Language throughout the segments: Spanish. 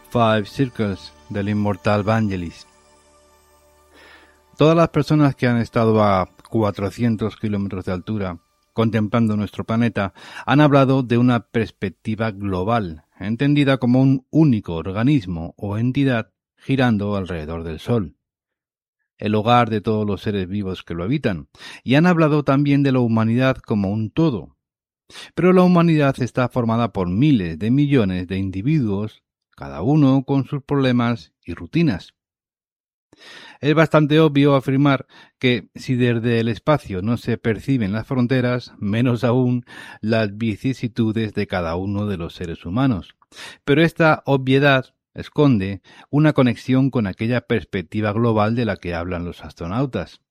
Five Circles del inmortal Vangelis. Todas las personas que han estado a 400 kilómetros de altura contemplando nuestro planeta han hablado de una perspectiva global, entendida como un único organismo o entidad girando alrededor del Sol, el hogar de todos los seres vivos que lo habitan, y han hablado también de la humanidad como un todo. Pero la humanidad está formada por miles de millones de individuos, cada uno con sus problemas y rutinas. Es bastante obvio afirmar que si desde el espacio no se perciben las fronteras, menos aún las vicisitudes de cada uno de los seres humanos. Pero esta obviedad esconde una conexión con aquella perspectiva global de la que hablan los astronautas.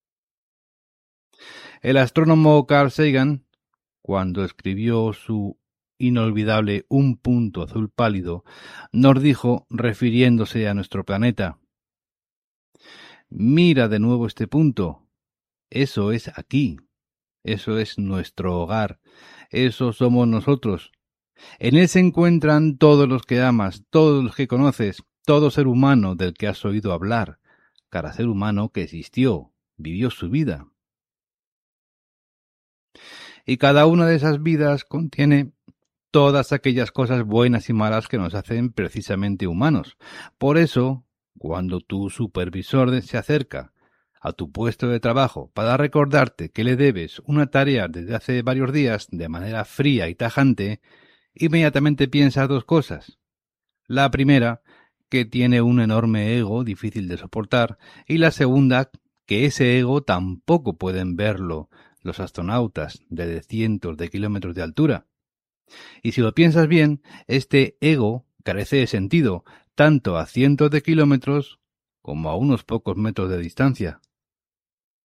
El astrónomo Carl Sagan, cuando escribió su inolvidable Un punto azul pálido, nos dijo, refiriéndose a nuestro planeta: mira de nuevo este punto. Eso es aquí. Eso es nuestro hogar. Eso somos nosotros. En él se encuentran todos los que amas, todos los que conoces, todo ser humano del que has oído hablar, cada ser humano que existió, vivió su vida. Y cada una de esas vidas contiene todas aquellas cosas buenas y malas que nos hacen precisamente humanos. Por eso, cuando tu supervisor se acerca a tu puesto de trabajo para recordarte que le debes una tarea desde hace varios días de manera fría y tajante, inmediatamente piensas dos cosas. La primera, que tiene un enorme ego difícil de soportar, y la segunda, que ese ego tampoco pueden verlo los astronautas desde cientos de kilómetros de altura. Y si lo piensas bien, este ego carece de sentido, tanto a cientos de kilómetros como a unos pocos metros de distancia.